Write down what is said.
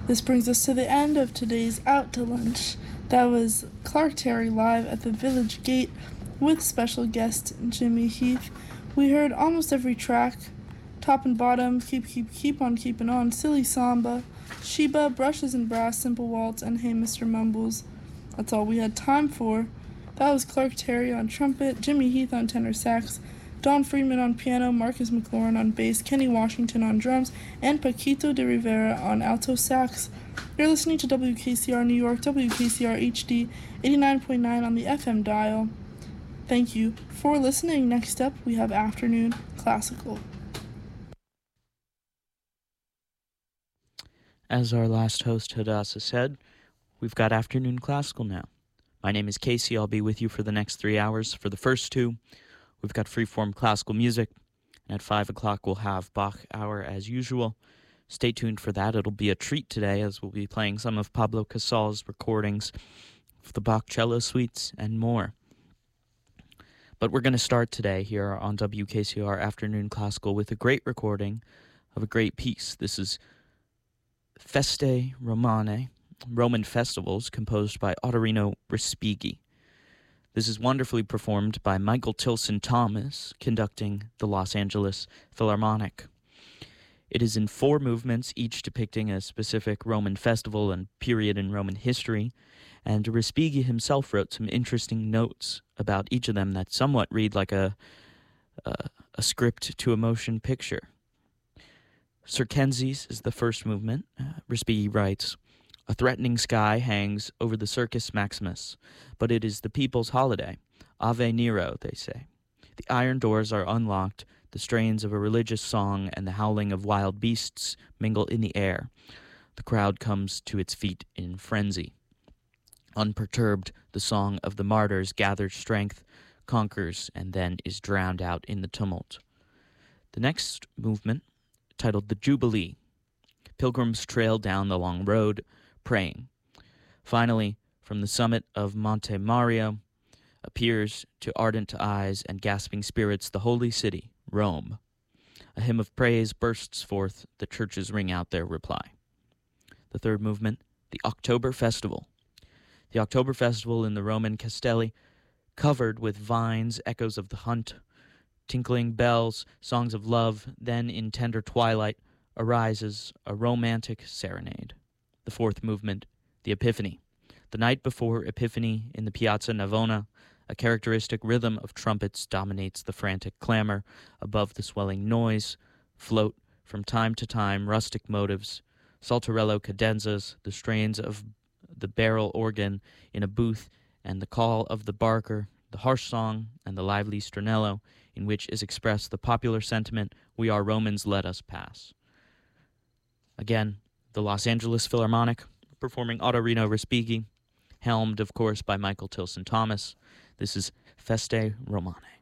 This brings us to the end of today's Out to Lunch. That was Clark Terry live at the Village Gate with special guest Jimmy Heath. We heard almost every track: Top and Bottom, Keep on Keepin' On, Silly Samba, Sheba, Brushes and Brass, Simple Waltz, and Hey Mr. Mumbles. That's all we had time for. That was Clark Terry on trumpet, Jimmy Heath on tenor sax, Don Friedman on piano, Marcus McLaurin on bass, Kenny Washington on drums, and Paquito de Rivera on alto sax. You're listening to WKCR New York, WKCR HD, 89.9 on the FM dial. Thank you for listening. Next up, we have Afternoon Classical. As our last host Hadassah said, we've got Afternoon Classical now. My name is Casey. I'll be with you for the next 3 hours. For the first two, we've got freeform classical music, and at 5 o'clock we'll have Bach Hour as usual. Stay tuned for that. It'll be a treat today, as we'll be playing some of Pablo Casal's recordings of the Bach cello suites and more. But we're going to start today here on WKCR Afternoon Classical with a great recording of a great piece. This is Feste Romane, Roman Festivals, composed by Ottorino Respighi. This is wonderfully performed by Michael Tilson Thomas, conducting the Los Angeles Philharmonic. It is in 4 movements, each depicting a specific Roman festival and period in Roman history, and Respighi himself wrote some interesting notes about each of them that somewhat read like a script to a motion picture. Circenses is the first movement. Respighi writes, "A threatening sky hangs over the Circus Maximus, but it is the people's holiday. Ave Nero, they say. The iron doors are unlocked, the strains of a religious song and the howling of wild beasts mingle in the air. The crowd comes to its feet in frenzy. Unperturbed, the song of the martyrs gathers strength, conquers, and then is drowned out in the tumult." The next movement, titled the Jubilee. Pilgrims trail down the long road, praying. Finally, from the summit of Monte Mario, appears to ardent eyes and gasping spirits the holy city, Rome. A hymn of praise bursts forth, the churches ring out their reply. The third movement, the October Festival. The October Festival in the Roman Castelli, covered with vines, echoes of the hunt, tinkling bells, songs of love, then in tender twilight arises a romantic serenade. The fourth movement, the Epiphany. The night before Epiphany in the Piazza Navona, a characteristic rhythm of trumpets dominates the frantic clamor. Above the swelling noise float from time to time rustic motives, saltarello cadenzas, the strains of the barrel organ in a booth, and the call of the barker, the harsh song, and the lively stronello, in which is expressed the popular sentiment, "We are Romans, let us pass." Again, the Los Angeles Philharmonic, performing Ottorino Respighi, helmed, of course, by Michael Tilson Thomas. This is Feste Romane.